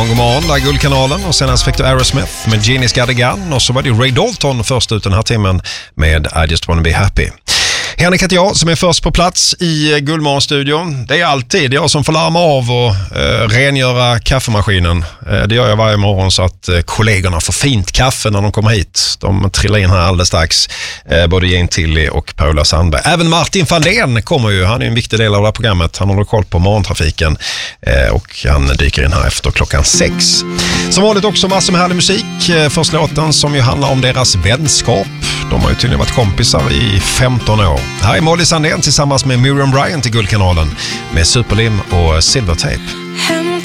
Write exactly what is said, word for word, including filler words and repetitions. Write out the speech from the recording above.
morgon, god morgon. Där är Guldkanalen och senast fick du Aerosmith med Genie's Got a Gun och så var det Ray Dalton först ut den här timmen med I Just Wanna Be Happy. Henrik heter jag som är först på plats i Guldmorgonstudion. Det är alltid jag som får larma av och eh, rengöra kaffemaskinen. Eh, det gör jag varje morgon så att eh, kollegorna får fint kaffe när de kommer hit. De trillar in här alldeles strax. Eh, både Jane Tilly och Paula Sandberg. Även Martin Fandén kommer ju. Han är en viktig del av det här programmet. Han håller koll på morgontrafiken eh, och han dyker in här efter klockan sex. Som vanligt också massor med härlig musik. Eh, först låten som ju handlar om deras vänskap. De har ju tydligen varit kompisar i femton år. Här är Molly Sandén tillsammans med Miriam Bryant i Guldkanalen med Superlim och Silvertape.